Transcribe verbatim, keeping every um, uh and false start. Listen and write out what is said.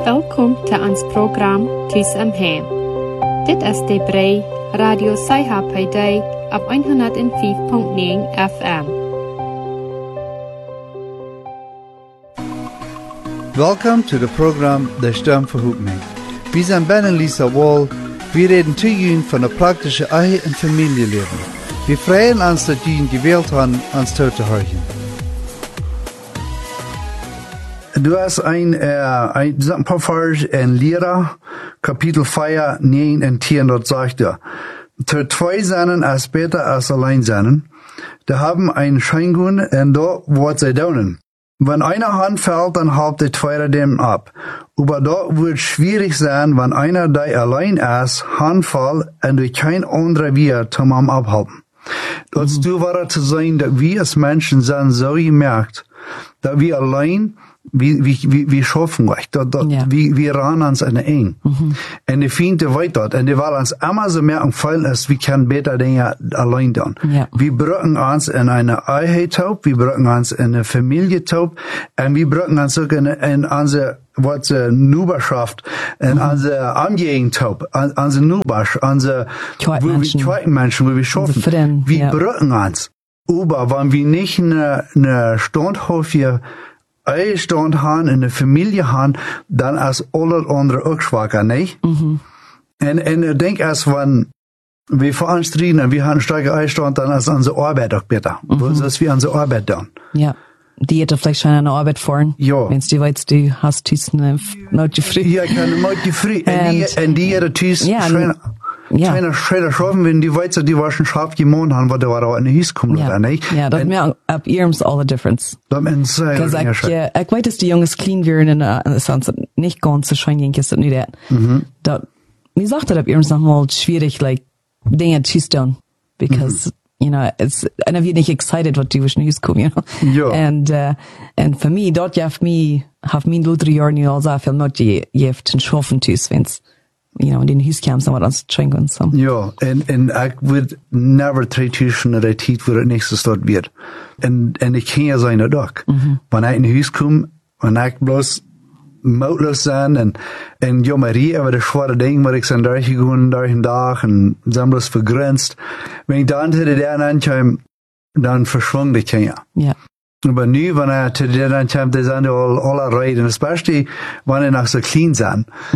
Welkom til ons program Tus om Hem. Dit is de brei Radio Saiha Paiday op one oh five point nine F M. Welcome to the program De Stem Verhoop Me. Wir sind Ben und Lisa Wall. Wir reden zu Ihnen von der praktischen Ehe- und Familienleben. Wir freuen uns, dass Sie ihn gewählt haben, uns zuzuhören. Du hast ein, äh, ein, ein paar Vers in Lehrer, Kapitel vier, neun und zehn, dort sagt er, zu zwei sein ist besser als allein sein. Da haben einen Scheingun und da wird sie daunen. Wenn einer Hand fällt, dann habt der zweite dem ab. Aber da wird schwierig sein, wenn einer, der allein ist, Hand fällt und durch kein anderer wir zum am abhalten. Dazu mhm. war zu sein, dass wir als Menschen sind so gemerkt, dass wir allein wie, wie, wie, wie schaffen wir, da, da, ja. wie, wir ran uns an eng. Mhm. Und die Fiende weiter, und die wollen uns immer so merken, fallen ist, wir können besser Dinge allein tun. Ja. Wir brücken uns in eine Einheit, wir brücken uns in eine Familie, und wir brücken uns auch in, in unsere, was, äh, Nuberschaft, in mhm. unsere Angehörigen, an, unsere Nubers, unsere, zweiten Menschen, wo wir schaffen. Frieden, wir ja. brücken uns. Aber wenn wir nicht eine, eine Standhofie Einstand haben, in der Familie haben, dann ist alles andere auch schwacher, nicht? Mhm. Und, und ich denke, erst wenn wir veranstalten und wir haben einen starken Einstand, dann ist unsere Arbeit auch besser. Mhm. So ist wie unsere Arbeit dann. Ja. Die hätte vielleicht schon eine Arbeit fahren. Ja. Wenn du weißt, du hast tüß eine Maut früh. Ja, keine Maut früh. Und die, und die hätte tüß, ja, ja. Kleiner Schredder schaffen, wenn die Weizer, die war schon scharf gemacht haben, weil da war auch in die Hüs kommen, ja. oder nicht? Ja, das mir ab ihrem's all the difference. Das ist sehr, ja. Because ich, ja, ich weiß, dass die Jungs clean wären und, uh, es ist nicht ganz so schön, ich ist das nicht das. Mhm. Da, mir sagt das ab ihrem's nochmal schwierig, like, Dinge zu tun. Because, mhm. you know, it's, einer wird nicht excited, was die in die Hüs kommen, you know? Ja. And, uh, and für mich, dort jaft mich, haf mich in drei Jahren nicht all so viel not jaft den Schaffen tüß, wenn's, you know, in den Hüs kam, so was uns trinken, so. Ja, und, und ich würde never treten oder Tiet, wo das nächstes dort wird. Und, und ich kann ja sein, doch. Mhm. Wenn ich in den Hüs komme, und ich bloß mautlos sein, und, und ja, Marie, aber das schwere Ding, weil ich sind durchgegangen, durch den Tag, und sind bloß vergrenzt. Wenn ich dann hinter der ankam, dann verschwang ich ja. Ja. Aber nu, wenn er zu der ankam, die sind ja alle, alle rein, und especially, wenn er nach so clean sind.